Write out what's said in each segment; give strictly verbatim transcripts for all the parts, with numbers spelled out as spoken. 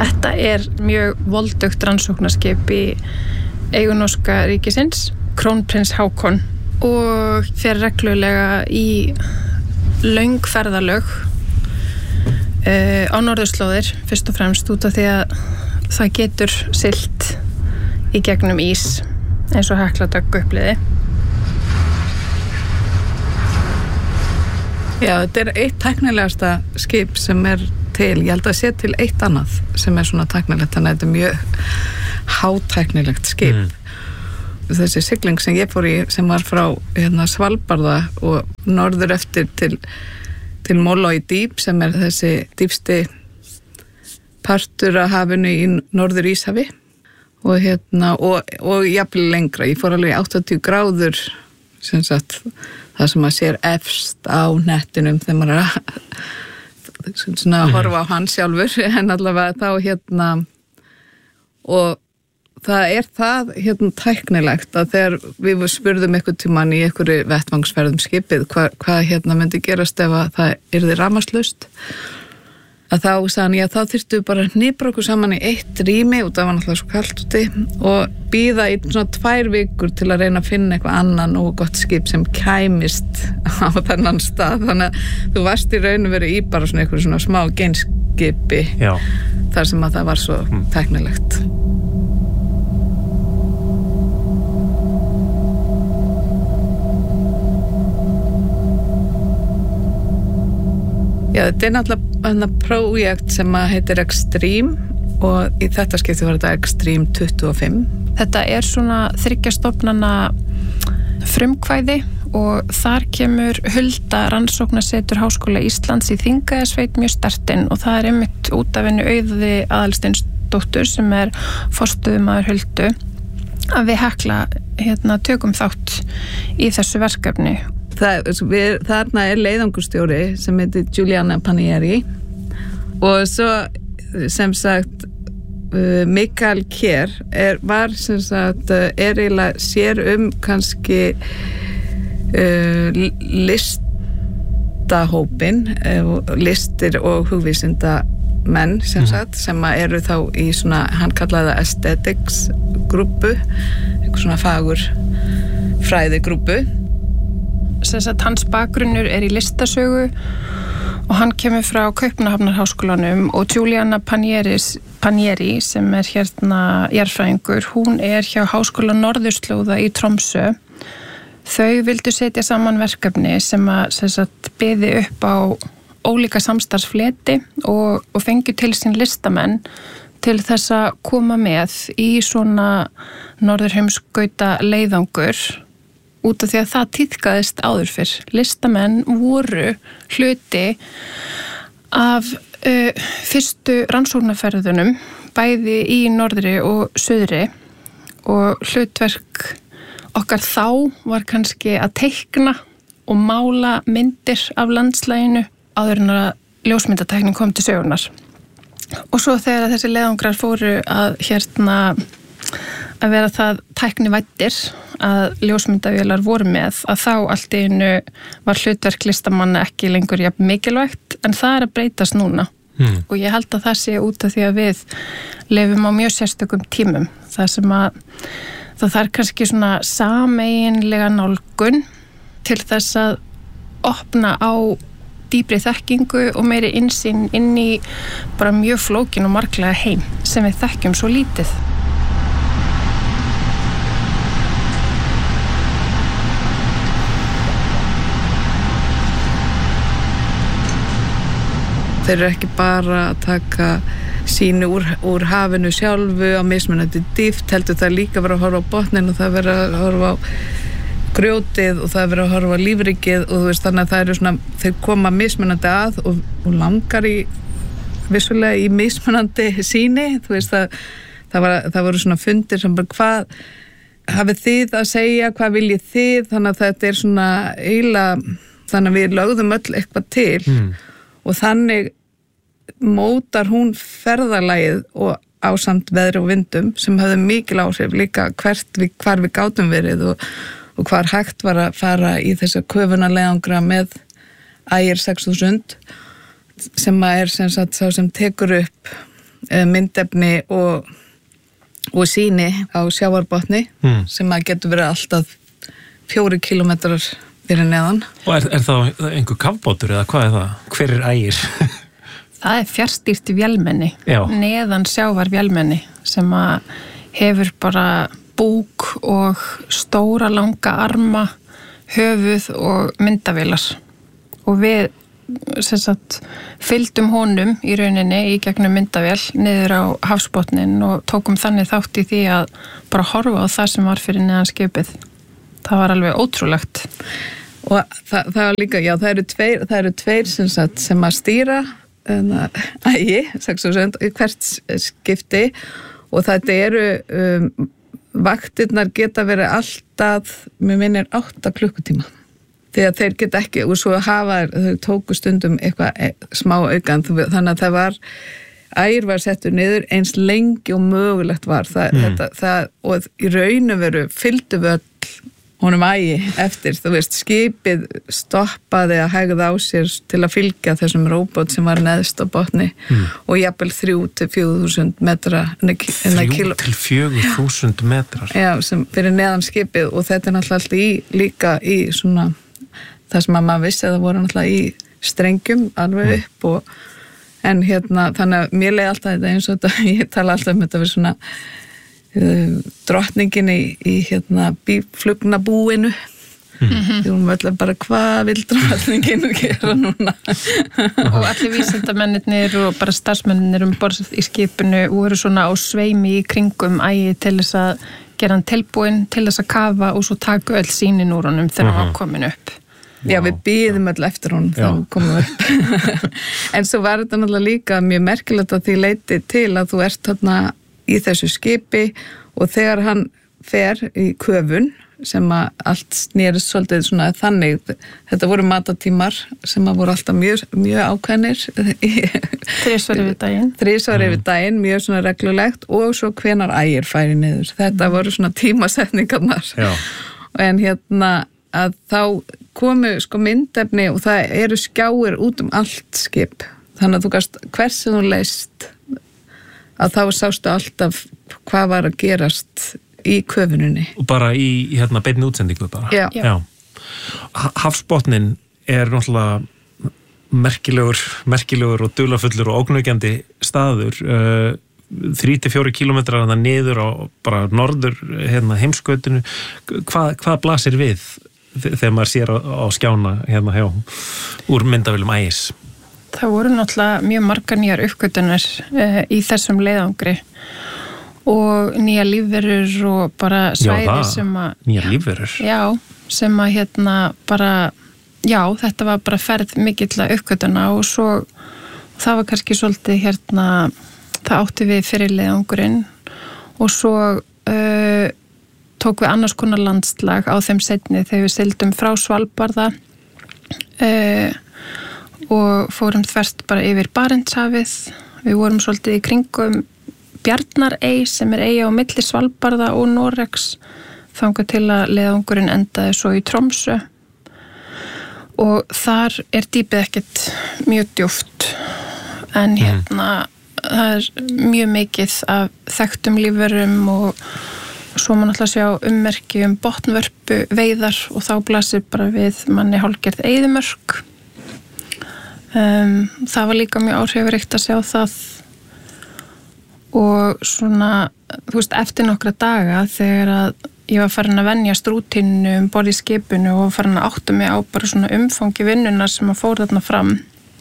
Þetta er mjög voldugt rannsóknarskip í eigu norska ríkisins, Krónprins Hákon, og fer reglulega í löng ferðalög uh, á norðurslóðir, fyrst og fremst út af því að það getur siglt í gegnum ís, eins og Hekla Dögg uppliði. Já, þetta er eitt tæknilegasta skip sem er til. Ég held að sé til eitt annað sem er svona tæknilegt, þannig að þetta er mjög hátæknilegt skip. Mm. Þessi sigling sem ég fór í, sem var frá hérna, Svalbarða og norður eftir til, til Molói dýp, sem er þessi dýpsti partur af hafinu í norður Íshafi og, hérna, og, og jafnvel lengra. Ég fór alveg áttatíu gráður, sem sagt, það sem maður sér efst á nettinum þegar maður er að svona horfa á hann sjálfur, en allavega þá hérna, og það er það hérna tæknilegt að þegar við spurðum einhvern tímann í einhverju vettvangsferðum skipið hvað, hvað hérna myndi gerast ef að það yrði rafmagnslaust, að þá sagðan ég að þá þyrftu bara að hnipra okkur saman í eitt rými og það var náttúrulega svo kalt úti og bíða í svona tvær vikur til að reyna að finna eitthvað annan og gott skip sem kæmist á þennan stað, þannig að þú varst í raun og verið í bara svona einhverju svona smá geinskipi þar sem að það var svo mm. tæknilegt. Já, þetta er náttúrulega prójekt sem heitir Extreme og í þetta skipti var þetta Extreme tuttugu og fimm. Þetta er svona þriggja stofnana frumkvæði og þar kemur Hulda rannsóknasetur Háskóla Íslands í Þingeyjarsveit mjög sterkt inn og það er einmitt út af henni Auði Aðalsteinsdóttur sem er forstöðumaður Huldu að við Hekla hérna, tökum þátt í þessu verkefni. Það, við, þarna er leiðangurstjóri sem heitir Giuliana Panieri og svo sem sagt uh, Mikael Kjær er, var sem sagt er eiginlega sér um kannski uh, listahópin uh, listir og hugvísinda menn sem sagt mm. sem eru þá í svona, hann kallaði það aesthetics grúppu, eitthvað svona fagur fræði grúppu. Sagt, hans bakgrunnur er í listasögu og hann kemur frá Kaupmannahafnarháskólanum og Giuliana Panieris, Panieri sem er hérna jarðfræðingur, hún er hjá Háskóla Norðurslóða í Tromsö. Þau vildu setja saman verkefni sem að sem sagt, byði upp á ólíka samstarfsfleti og, og fengju til sín listamenn til þess að koma með í svona norðurheimskauta leiðangur út af því að það tíðkaðist áður fyrr. Listamenn voru hluti af uh, fyrstu rannsóknarferðunum, bæði í norðri og suðri og hlutverk okkar þá var kannski að teikna og mála myndir af landslæginu áður en að ljósmyndatekning kom til sögunar. Og svo þegar þessi leiðangrar fóru að hérna að vera það tæknivættir að ljósmyndavélar voru með að þá allt í einu var hlutverk listamanna ekki lengur jafn mikilvægt en það er að breytast núna mm. og ég held að það sé út af því að við lifum á mjög sérstökum tímum það sem að það þarf kannski svona sameiginlega nálgun til þess að opna á dýpri þekkingu og meiri innsýn inn í bara mjög flókin og marglega heim sem við þekkjum svo lítið. Þeir eru ekki bara að taka síni úr, úr hafinu sjálfu á mismunandi dýpt, heldur það líka vera að horfa á botnin og það vera að horfa á grjótið og það vera að horfa á lífrikið og þú veist þannig að það eru svona, þeir koma mismunandi að og, og langar í vissulega í mismunandi síni, þú veist það, það, var, það voru svona fundir sem bara hvað hafið þið að segja, hvað viljið þið, þannig að þetta er svona eiginlega, þannig að við lögðum öll eitthvað til mm. og þannig mótar hún ferðalagið og ásamt veðri og vindum sem hafði mikil áhrif líka hvert við, hvar við gátum verið og, og hvar hægt var að fara í þessa köfunarleiðangra með Ægir sex þúsund sem að er sem sagt sá sem tekur upp myndefni og, og sýni á sjávarbotni mm. sem að getur verið alltaf fjóri kílómetrar fyrir neðan. Og er, er það einhver kafbátur eða hvað er það? Hver er ægir? Það er fjarstýrt vélmenni, Já. neðan sjávar vélmenni sem að hefur bara búk og stóra langa arma, höfuð og myndavélar. Og við sem sagt, fylgdum honum í rauninni í gegnum myndavél niður á hafsbotnin og tókum þannig þátt í því að bara horfa á það sem var fyrir neðan skipið. Það var alveg ótrúlegt. Og það, það var líka, já, það eru tveir, það eru tveir sem, sagt, sem að stýra ægi, sex og sjö, hvert skipti og þetta eru um, vaktirnar geta verið alltaf, mér minnir, átta klukkutíma. Þegar þeir geta ekki, og svo hafa, þau tóku stundum eitthvað smá aukan, þannig að það var, ægir var settur niður eins lengi og mögulegt var. Það, mm. þetta, það, og í raun og veru fylgdu við öll honum ægi eftir, þú veist, skipið stoppaði að hægða á sér til að fylgja þessum róbot sem var neðst á botni mm. og jafnvel þrjú til fjögur þúsund metra. Þrjú til fjögur þúsund metrar? Já, sem fyrir neðan skipið og þetta er náttúrulega í, líka í svona, það sem að maður vissi að það voru náttúrulega í strengjum alveg mm. upp og, en hérna, þannig að mér leiði alltaf þetta eins og þetta, ég tala alltaf um þetta við svona drottningin í, í hérna bíflugnabúinu mm-hmm. því hún völdlega bara hvað vil drottningin gera núna og allir vísindamennir og bara starfsmennir um borð í skipinu voru svona á sveimi í kringum ægi til þess að gera hann tilbúin til þess að kafa og svo taka öll sýnin úr honum þegar hann var komin upp. Já, við býðum öll eftir honum þegar hann komum upp en svo var þetta náttúrulega líka mjög merkilegt að því leiti til að þú ert þarna í þessu skipi og þegar hann fer í köfun sem að allt snýrist svolítið svona þannig, þetta voru matatímar sem að voru alltaf mjög, mjög ákveðnir þrísvar yfir daginn þrísvar yfir daginn, mjög svona reglulegt og svo hvenar ægir færi niður þetta mm. voru svona tímasetningarnar en hérna að þá komu sko myndefni og það eru skjáir út um allt skip þannig að þú gast hvers sem þú leist að þá sástu alltaf hvað var að gerast í köfuninni. Og bara í hérna beinni útsendingu bara? Já. Já. Hafsbotnin er náttúrulega merkilegur, merkilegur og dularfullur og ógnvekjandi staður. Þrjú til fjórir kílómetrar þarna niður á bara norður hérna, heimskautinu. Hvað, hvað blasir við þegar maður sér á, á skjána hérna hjá úr myndavélum ægis? Það voru náttúrulega mjög margar nýjar uppgötunar uh, í þessum leiðangri og nýja lífverur og bara svæði sem að... Nýja lífverur? Já, sem að hérna bara, já, þetta var bara ferð mikill að uppgötuna og svo það var kannski svolítið hérna, það átti við fyrir leiðangurinn og svo uh, tók við annars konar landslag á þeim seinni þegar við sigldum frá Svalbarða uh, og fórum þvert bara yfir Barentshafið. Við vorum svolítið í kringum Bjarnarey sem er eyja á milli Svalbarða og Noregs þangað til að leiðangurinn endaði svo í Tromsö og þar er dýpið ekkert mjög djúpt en hérna mm. það er mjög mikið af þekktum lífverum og svo má náttúrulega sjá ummerki um botnvörpu veiðar og þá blasir bara við manni hálfgerð eyðimörk. Um, það var líka mjög áhrifaríkt að sjá það og svona, þú veist, eftir nokkra daga þegar að ég var farin að venjast rútínu um borð í skipinu og farin að átta mig á bara svona umfangi vinnunar sem að fór þarna fram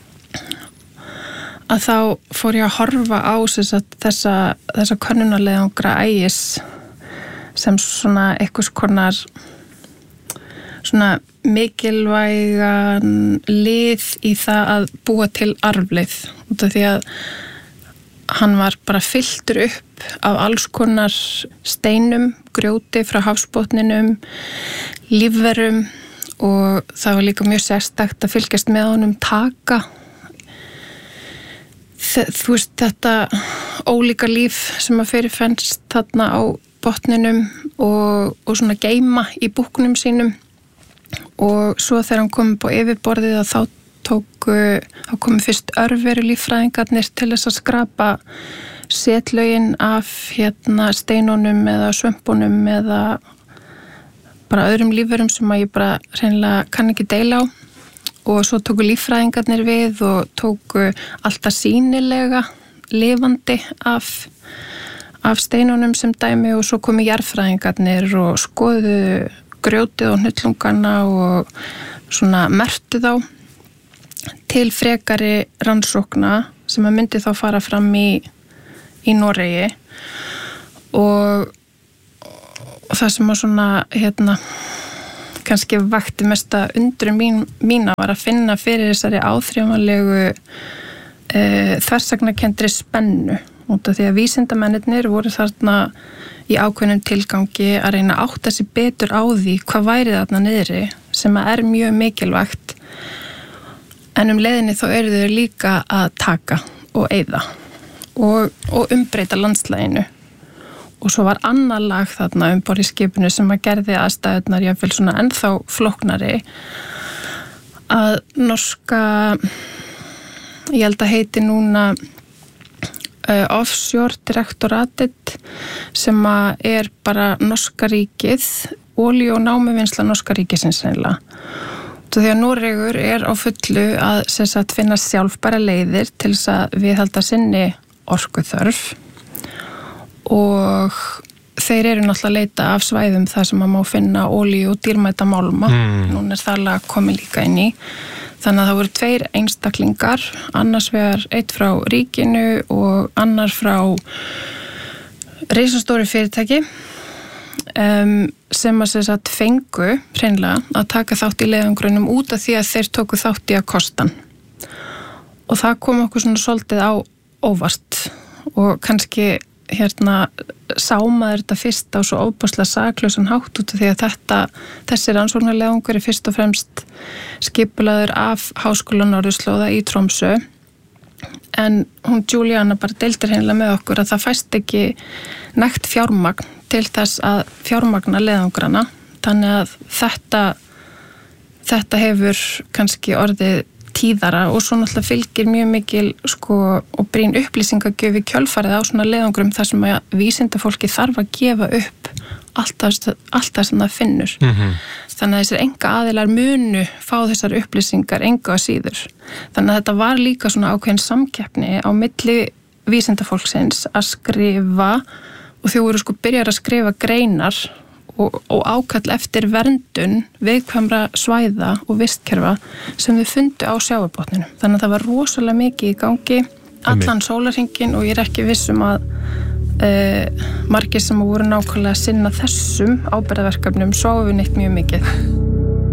að þá fór ég að horfa á sagt, þessa, þessa könnunarleiðangra ægis sem svona einhvers konar svona mikilvægan lið í það að búa til arfleið út af því að hann var bara fylltur upp af alls konar steinum, grjóti frá hafsbotninum, lífverum og það var líka mjög sérstakt að fylgjast með honum taka þú veist þetta ólíka líf sem að fyrirfennst þarna á botninum og, og svona geima í búknum sínum og svo þegar hann kom upp á yfirborðið að þá tóku, þá komu fyrst örveru líffræðingarnir til þess að skrapa setlögin af hérna steinunum eða svömpunum eða bara öðrum lífverum sem að ég bara hreinlega kann ekki deila á og svo tóku líffræðingarnir við og tóku alltaf sýnilega lifandi af af steinunum sem dæmi og svo komu jarðfræðingarnir og skoðu grjótið og hnullungana og svona mertu þá til frekari rannsókna sem að myndi þá fara fram í, í Noregi og, og það sem að svona hérna kannski vakti mesta undrun mín, mína var að finna fyrir þessari áþreifanlegu e, þversagnarkenndri spennu út af því að vísindamennirnir voru þarna í ákveðnum tilgangi að reyna að átta sig betur á því hvað væri þarna niðri sem er mjög mikilvægt en um leiðinni þá eru þau líka að taka og eyða og, og umbreyta landslæginu og svo var annað lag þarna um borð í skipinu sem að gerði aðstæðunar jáfnvel svona ennþá flóknari að norska ég held að heiti núna Uh, offshore direktoratit sem að er bara norska ríkið, olíu- og námuvinnsla norska ríkisins reynilega. Því að Noregur er á fullu að sagt, finna sjálfbæra leiðir til þess að viðhalda sinni orkuþörf og þeir eru náttúrulega að leita af svæðum þar sem að má finna olíu og dýrmæta málma. Mm. Núna er það lag komið líka inn í. Þannig að það voru tveir einstaklingar, annars vegar eitt frá ríkinu og annar frá risastóru fyrirtæki um, sem að segja að fengu hreinlega að taka þátt í leiðangrunum út af því að þeir tóku þátt í að kostan. Og það kom okkur svona svolítið á óvart og kannski hérna sámaður þetta fyrst á svo óbúslega saklausan hátt út af því að þetta, þessi rannsóknarleiðangur er fyrst og fremst skipulaður af Háskóla Norðurslóða í Tromsö en hún Juliana bara deildir hreinlega með okkur að það fæst ekki nægt fjármagn til þess að fjármagna leiðangrana þannig að þetta þetta hefur kannski orðið tíðara og svo náttúrulega fylgir mjög mikil sko og brýn upplýsingagjöf í kjölfarið á svona leiðangrum þar sem að vísindafólki þarf að gefa upp allt það, allt það sem það finnur. Mm-hmm. Þannig að þessir enga aðilar munu fá þessar upplýsingar enga að síður. Þannig að þetta var líka svona ákveðin samkeppni á milli vísindafólksins að skrifa og þau voru sko byrjar að skrifa greinar og, og ákall eftir verndun viðkvæmra svæða og vistkerfa sem þau fundu á sjávarbotninu. Þannig að það var rosalega mikið í gangi allan sólarhringinn og ég er ekki viss um að uh, margir sem voru nákvæmlega að sinna þessum ábyrgðarverkefnum sváfu neitt mjög mikið.